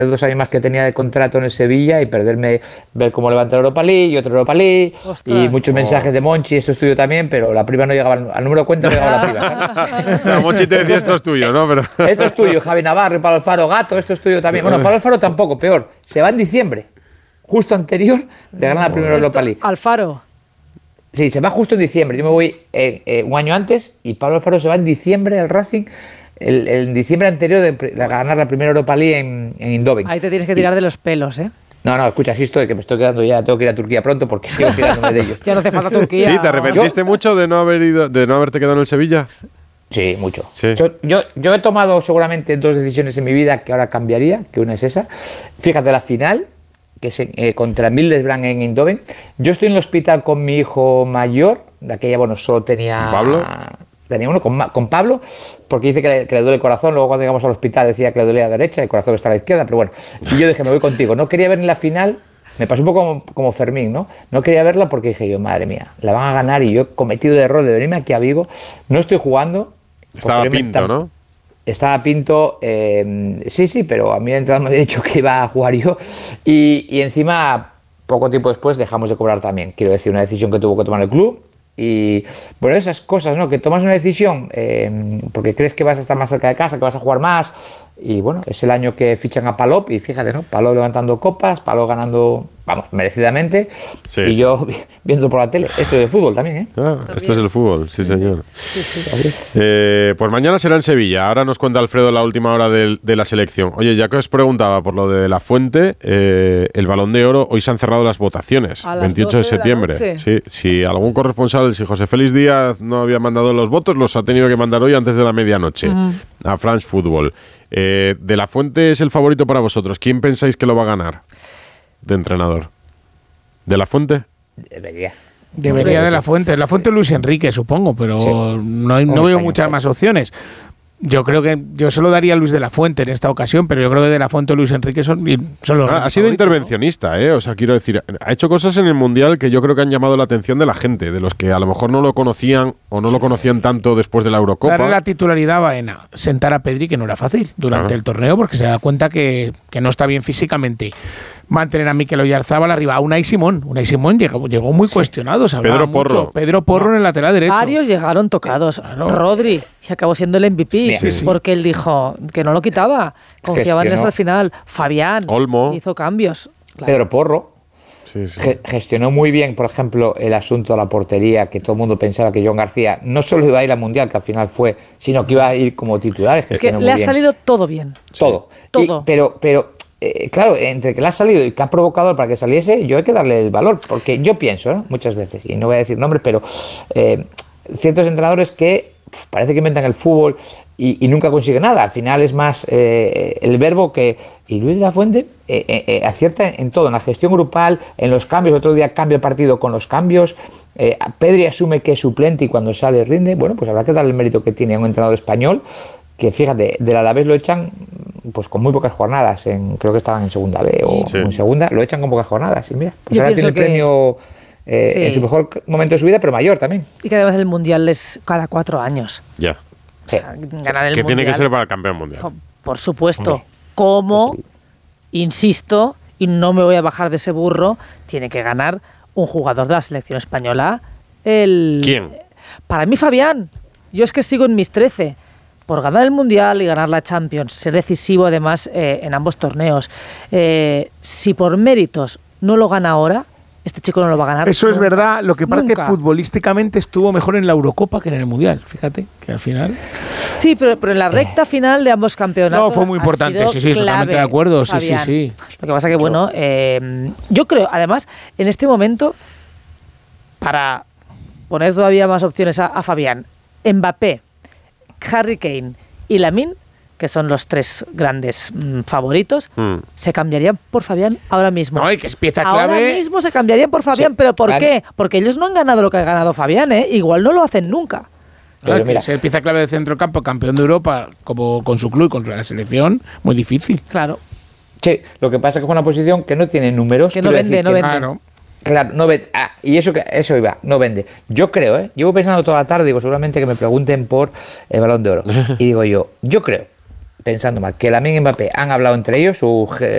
2 años más que tenía de contrato en el Sevilla y perderme, ver cómo levanta la Europa League y otra Europa League. Ostras. Y muchos mensajes de Monchi, esto es tuyo también, pero la prima no llegaba, al número de cuenta no llegaba la prima, ¿sabes? O sea, Monchi te decía esto es tuyo, ¿no? Pero... Esto es tuyo, Javi Navarro y Pablo Alfaro, Gato, esto es tuyo también. Bueno, Pablo Alfaro tampoco, peor, se va en diciembre, justo anterior de ganar la primera Europa League. Alfaro. Sí, se va justo en diciembre. Yo me voy un año antes y Pablo Alfaro se va en diciembre al Racing, el diciembre anterior de ganar la primera Europa League en Eindhoven. Ahí te tienes que tirar de los pelos, ¿eh? No, escucha, sí estoy, que me estoy quedando ya, tengo que ir a Turquía pronto porque sigo tirándome de ellos. Ya no hace falta Turquía. Sí, ¿te arrepentiste mucho de no haberte quedado en el Sevilla? Sí, mucho. Sí. Yo he tomado seguramente 2 decisiones en mi vida que ahora cambiaría, que una es esa. Fíjate, la final, que es contra Middlesbrough en Eindhoven. Yo estoy en el hospital con mi hijo mayor, de aquella, bueno, solo tenía... ¿Pablo? Tenía uno con Pablo, porque dice que le duele el corazón. Luego cuando llegamos al hospital decía que le dolía a la derecha, el corazón está a la izquierda, pero bueno. Y yo dije, me voy contigo. No quería ver ni la final, me pasó un poco como Fermín, ¿no? No quería verla porque dije yo, madre mía, la van a ganar y yo he cometido el error de venirme aquí a Vigo. No estoy jugando. Estaba Pinto, ¿no? Estaba Pinto, sí, pero a mí el entrenador me había dicho que iba a jugar yo y encima, poco tiempo después, dejamos de cobrar también. Quiero decir, una decisión que tuvo que tomar el club y, bueno, esas cosas, ¿no? Que tomas una decisión porque crees que vas a estar más cerca de casa, que vas a jugar más y, bueno, es el año que fichan a Palop y fíjate, ¿no? Palop levantando copas, Palop ganando, vamos, merecidamente y yo viendo por la tele. Esto es de fútbol también, ¿eh? Esto es el fútbol, sí señor. Sí. Pues mañana será en Sevilla. Ahora nos cuenta Alfredo la última hora de la selección. Oye, ya que os preguntaba por lo de La Fuente, el Balón de Oro, hoy se han cerrado las votaciones, A las 28 de 12 de la septiembre. noche. Sí, si algún corresponsal, si José Félix Díaz no había mandado los votos, los ha tenido que mandar hoy antes de la medianoche a France Football. De La Fuente es el favorito para vosotros. ¿Quién pensáis que lo va a ganar de entrenador? ¿De La Fuente? Debería. Debería de La Fuente. La Fuente Luis Enrique, supongo, pero Sí. no veo muchas más opciones. Yo creo que yo se lo daría a Luis de la Fuente en esta ocasión, pero yo creo que de la Fuente o Luis Enrique son los Ha sido intervencionista, ¿no? O sea, quiero decir, ha hecho cosas en el Mundial que yo creo que han llamado la atención de la gente, de los que a lo mejor no lo conocían o no lo conocían tanto después de la Eurocopa. Darle la titularidad a Baena, sentar a Pedri, que no era fácil durante el torneo, porque se da cuenta que no está bien físicamente. Mantener a Mikel Oyarzábal arriba, a Unai Simón. Unai Simón llegó muy cuestionado. Pedro Porro. Pedro Porro en el lateral derecho. Varios llegaron tocados. Claro. Rodri, y acabó siendo el MVP, Sí. porque él dijo que no lo quitaba. Confiaba en él hasta el final. Fabián Olmo. hizo cambios. Claro. Pedro Porro Sí, sí. gestionó muy bien, por ejemplo, el asunto de la portería, que todo el mundo pensaba que John García no solo iba a ir al Mundial, que al final fue, sino que iba a ir como titular. Es que le ha salido todo bien. Todo. Todo. Pero claro, entre que le ha salido y que ha provocado para que saliese, yo hay que darle el valor, porque yo pienso, ¿no? Muchas veces, y no voy a decir nombres, pero ciertos entrenadores que parece que inventan el fútbol y nunca consiguen nada. Al final es más el verbo que... Y Luis de la Fuente acierta en todo, en la gestión grupal, en los cambios. Otro día cambia el partido con los cambios. Pedri asume que es suplente y cuando sale rinde. Bueno, pues habrá que darle el mérito que tiene a un entrenador español que, fíjate, del Alavés lo echan pues con muy pocas jornadas. Creo que estaban en segunda B o en segunda. Lo echan con pocas jornadas. Y mira, pues Yo ahora tiene el pienso que- premio... en su mejor momento de su vida, pero mayor también. Y que además el Mundial es cada 4 años. Ya. Sí. Ganar el Que Mundial. tiene que ser para el campeón mundial. Por supuesto. Hombre. Como, insisto, y no me voy a bajar de ese burro, tiene que ganar un jugador de la selección española. ¿Quién? Para mí, Fabián. Yo es que sigo en mis 13. Por ganar el Mundial y ganar la Champions, ser decisivo además en ambos torneos. Si por méritos no lo gana ahora, este chico no lo va a ganar. Eso es nunca. verdad. Lo que pasa es que Nunca. futbolísticamente estuvo mejor en la Eurocopa que en el Mundial. Fíjate que al final... Sí, pero en la recta final de ambos campeonatos. No, fue muy ha importante. sido Sí, totalmente clave, de acuerdo. Sí, Fabián. sí. Lo que pasa que, bueno, yo creo, además, en este momento, para poner todavía más opciones a Fabián, Mbappé, Harry Kane y Lamine, que son los 3 grandes favoritos, se cambiarían por Fabián ahora mismo. No, y que es pieza Ahora clave. mismo se cambiarían por Fabián, Sí, pero ¿por claro. qué? Porque ellos no han ganado lo que ha ganado Fabián, ¿eh? Igual no lo hacen nunca. Pero Claro, mira. que ser pieza clave de centrocampo, campeón de Europa, como con su club y con la selección, muy difícil. Claro. Sí, lo que pasa es que es una posición que no tiene números. Que no quiero vende, decir no que- vende. Claro. Claro, no vende. Y eso iba, no vende. Yo creo, llevo pensando toda la tarde, digo, seguramente que me pregunten por el Balón de Oro. Y digo yo creo, pensando mal, que Lamine y Mbappé han hablado entre ellos,